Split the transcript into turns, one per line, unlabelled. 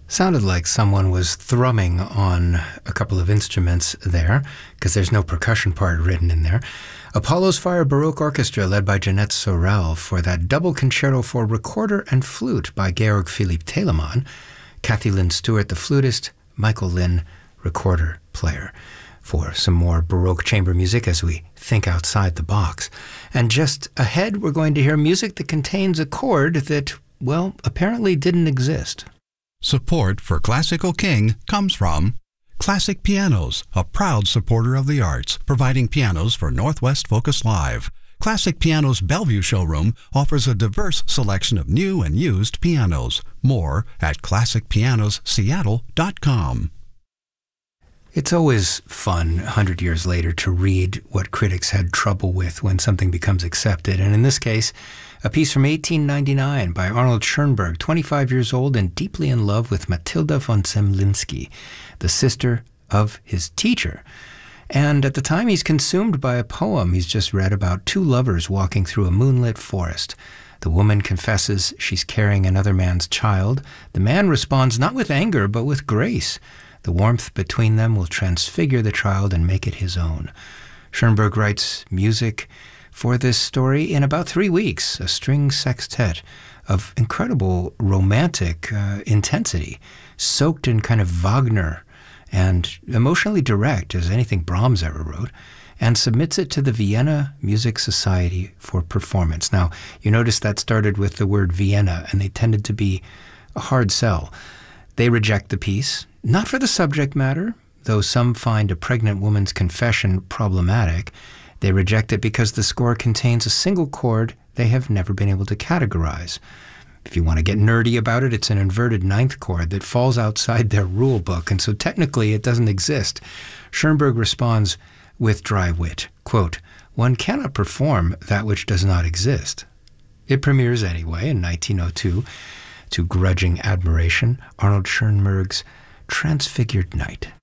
Sounded like someone was thrumming on a couple of instruments there, because there's no percussion part written in there. Apollo's Fire Baroque Orchestra, led by Jeanette Sorel, for that double concerto for recorder and flute by Georg Philipp Telemann. Kathy Lynn Stewart, the flutist, Michael Lynn, recorder player, for some more Baroque chamber music as we think outside the box. And just ahead, we're going to hear music that contains a chord that, well, apparently didn't exist.
Support for Classical King comes from Classic Pianos, a proud supporter of the arts, providing pianos for Northwest Focus Live. Classic Pianos Bellevue showroom offers a diverse selection of new and used pianos. More at classicpianosseattle.com.
It's always fun, 100 years later, to read what critics had trouble with when something becomes accepted. And in this case, a piece from 1899 by Arnold Schoenberg, 25 years old and deeply in love with Matilda von Zemlinsky, the sister of his teacher. And at the time, he's consumed by a poem he's just read about two lovers walking through a moonlit forest. The woman confesses she's carrying another man's child. The man responds not with anger, but with grace. The warmth between them will transfigure the child and make it his own. Schoenberg writes music for this story in about 3 weeks, a string sextet of incredible romantic intensity, soaked in kind of Wagner and emotionally direct as anything Brahms ever wrote, and submits it to the Vienna Music Society for performance. Now, you notice that started with the word Vienna, and they tended to be a hard sell. They reject the piece, not for the subject matter, though some find a pregnant woman's confession problematic. They reject it because the score contains a single chord they have never been able to categorize. If you want to get nerdy about it, it's an inverted ninth chord that falls outside their rule book, and so technically it doesn't exist. Schoenberg responds with dry wit, quote, "One cannot perform that which does not exist." It premieres anyway in 1902 to grudging admiration, Arnold Schoenberg's Transfigured Night.